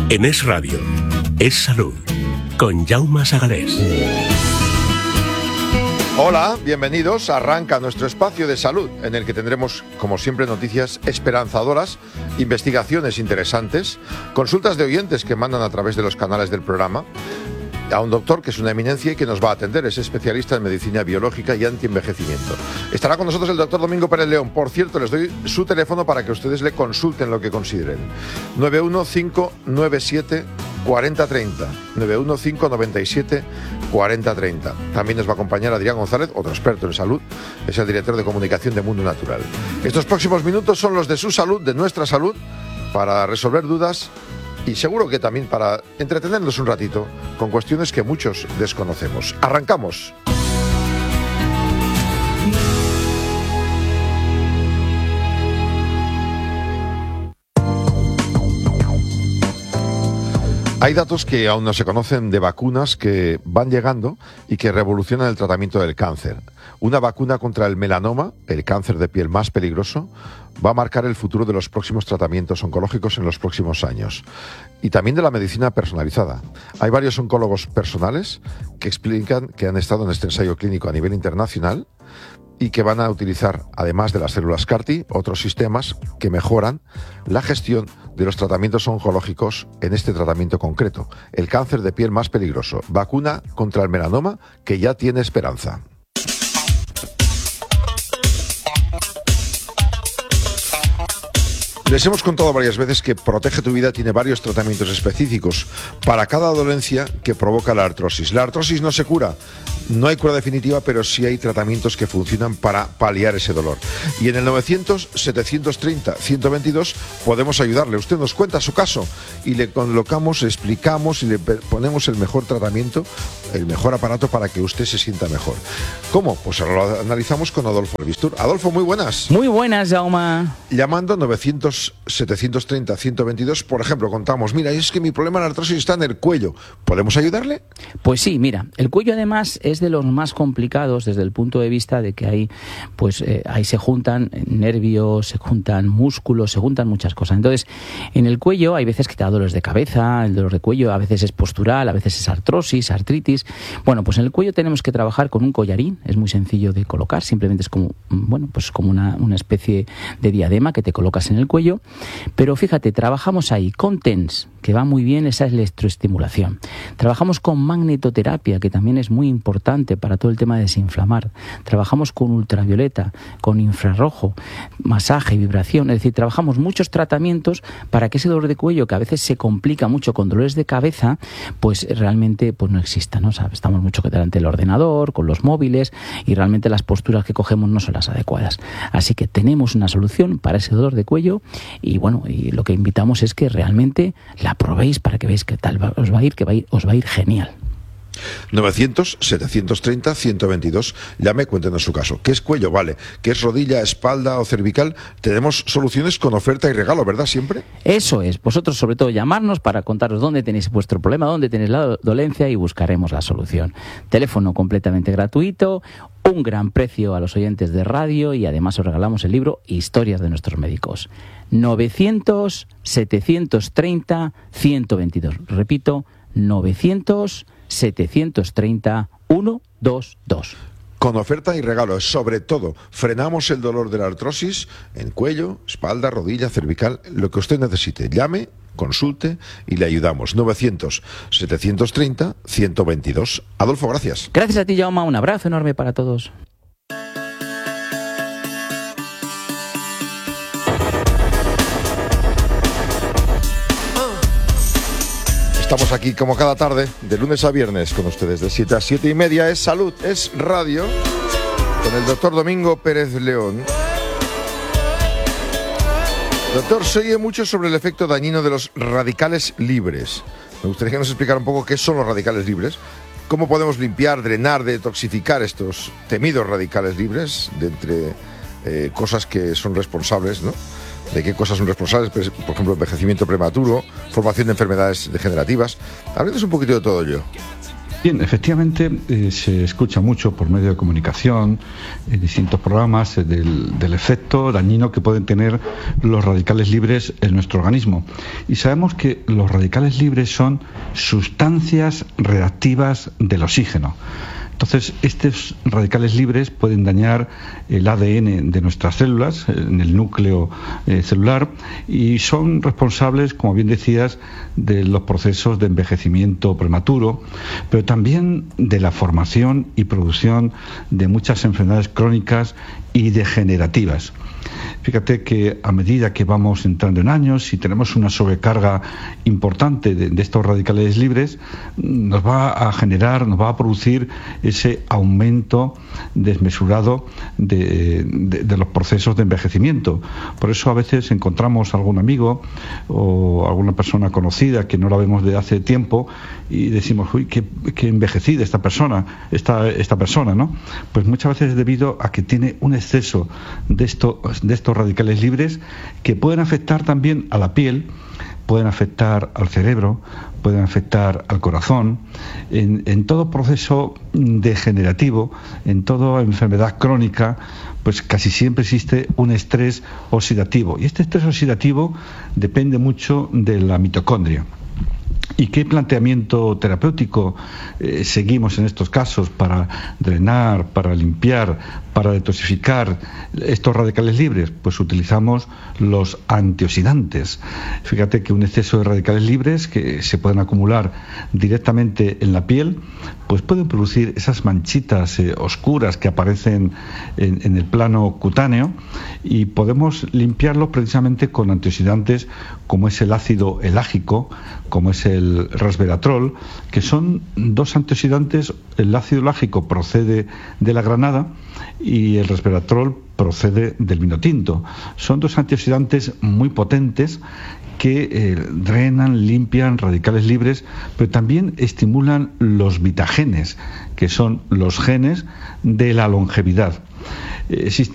En Es Radio, Es Salud, con Jaume Sagalés. Hola, bienvenidos. Arranca nuestro espacio de salud, en el que tendremos, como siempre, noticias esperanzadoras, investigaciones interesantes, consultas de oyentes que mandan a través de los canales del programa, a un doctor que es una eminencia y que nos va a atender. Es especialista en medicina biológica y antienvejecimiento. Estará con nosotros el doctor Domingo Pérez León. Por cierto, les doy su teléfono para que ustedes le consulten lo que consideren. 91597 4030. 91597 4030. También nos va a acompañar Adrián González, otro experto en salud, es el director de comunicación de Mundo Natural. Estos próximos minutos son los de su salud, de nuestra salud, para resolver dudas y seguro que también para entretenernos un ratito con cuestiones que muchos desconocemos. ¡Arrancamos! Hay datos que aún no se conocen de vacunas que van llegando y que revolucionan el tratamiento del cáncer. Una vacuna contra el melanoma, el cáncer de piel más peligroso, va a marcar el futuro de los próximos tratamientos oncológicos en los próximos años. Y también de la medicina personalizada. Hay varios oncólogos personales que explican que han estado en este ensayo clínico a nivel internacional y que van a utilizar, además de las células CAR-T, otros sistemas que mejoran la gestión de los tratamientos oncológicos en este tratamiento concreto, el cáncer de piel más peligroso, vacuna contra el melanoma que ya tiene esperanza. Les hemos contado varias veces que Protege tu Vida tiene varios tratamientos específicos para cada dolencia que provoca la artrosis. La artrosis no se cura, no hay cura definitiva, pero sí hay tratamientos que funcionan para paliar ese dolor. Y en el 900-730-122 podemos ayudarle. Usted nos cuenta su caso y le colocamos, le explicamos y le ponemos el mejor tratamiento, el mejor aparato para que usted se sienta mejor. ¿Cómo? Pues ahora lo analizamos con Adolfo Albistur. Adolfo, muy buenas. Muy buenas, Jaume. Llamando 900-730-122, por ejemplo, contamos, mira, es que mi problema de la artrosis está en el cuello. ¿Podemos ayudarle? Pues sí, mira, el cuello además es de los más complicados desde el punto de vista de que ahí se juntan nervios, se juntan músculos, se juntan muchas cosas. Entonces, en el cuello hay veces que te da dolores de cabeza, el dolor de cuello a veces es postural, a veces es artrosis, artritis. Bueno, pues en el cuello tenemos que trabajar con un collarín, es muy sencillo de colocar, simplemente es como, como una especie de diadema que te colocas en el cuello. Pero fíjate, trabajamos ahí con TENS, que va muy bien esa electroestimulación. Trabajamos con magnetoterapia, que también es muy importante para todo el tema de desinflamar. Trabajamos con ultravioleta, con infrarrojo, masaje, vibración. Es decir, trabajamos muchos tratamientos para que ese dolor de cuello, que a veces se complica mucho con dolores de cabeza, pues realmente no exista, ¿no? O sea, estamos mucho delante del ordenador, con los móviles, y realmente las posturas que cogemos no son las adecuadas. Así que tenemos una solución para ese dolor de cuello y y lo que invitamos es que realmente la probéis para que veáis qué tal os va a ir, os va a ir genial. 900-730-122, llame, cuéntenos su caso. ¿Qué es cuello? Vale. ¿Qué es rodilla, espalda o cervical? Tenemos soluciones con oferta y regalo, ¿verdad? Siempre. Eso es. Vosotros sobre todo llamarnos para contaros dónde tenéis vuestro problema, dónde tenéis la dolencia y buscaremos la solución. Teléfono completamente gratuito, un gran precio a los oyentes de radio y además os regalamos el libro Historias de nuestros médicos. 900-730-122. Repito, 900-730-122. Con oferta y regalo, sobre todo, frenamos el dolor de la artrosis en cuello, espalda, rodilla, cervical, lo que usted necesite. Llame, consulte y le ayudamos. 900-730-122. Adolfo, gracias. Gracias a ti, Jaume. Un abrazo enorme para todos. Estamos aquí como cada tarde, de lunes a viernes, con ustedes de 7 a 7 y media. Es salud, es radio, con el doctor Domingo Pérez León. Doctor, se oye mucho sobre el efecto dañino de los radicales libres. Me gustaría que nos explicara un poco qué son los radicales libres, cómo podemos limpiar, drenar, detoxificar estos temidos radicales libres de entre cosas que son responsables, ¿no? De qué cosas son responsables, por ejemplo, envejecimiento prematuro, formación de enfermedades degenerativas. Háblenos un poquito de todo ello. Bien, efectivamente se escucha mucho por medio de comunicación, en distintos programas, del efecto dañino que pueden tener los radicales libres en nuestro organismo. Y sabemos que los radicales libres son sustancias reactivas del oxígeno. Entonces, estos radicales libres pueden dañar el ADN de nuestras células, en el núcleo celular, y son responsables, como bien decías, de los procesos de envejecimiento prematuro, pero también de la formación y producción de muchas enfermedades crónicas y degenerativas. Fíjate que a medida que vamos entrando en años, si tenemos una sobrecarga importante de estos radicales libres, nos va a producir ese aumento desmesurado de los procesos de envejecimiento. Por eso a veces encontramos algún amigo o alguna persona conocida que no la vemos de hace tiempo y decimos, uy, qué envejecida esta persona, ¿no? Pues muchas veces es debido a que tiene un exceso de estos radicales libres que pueden afectar también a la piel, pueden afectar al cerebro, pueden afectar al corazón, en todo proceso degenerativo, en toda enfermedad crónica, pues casi siempre existe un estrés oxidativo. Y este estrés oxidativo depende mucho de la mitocondria. ¿Y qué planteamiento terapéutico seguimos en estos casos para drenar, para limpiar, para detoxificar estos radicales libres? Pues utilizamos los antioxidantes. Fíjate que un exceso de radicales libres que se pueden acumular directamente en la piel, pues pueden producir esas manchitas oscuras que aparecen en el plano cutáneo, y podemos limpiarlos precisamente con antioxidantes como es el ácido elágico, como es el resveratrol, que son dos antioxidantes. El ácido elágico procede de la granada y el resveratrol procede del vino tinto. Son dos antioxidantes muy potentes que drenan, limpian radicales libres, pero también estimulan los vitagenes, que son los genes de la longevidad. Existe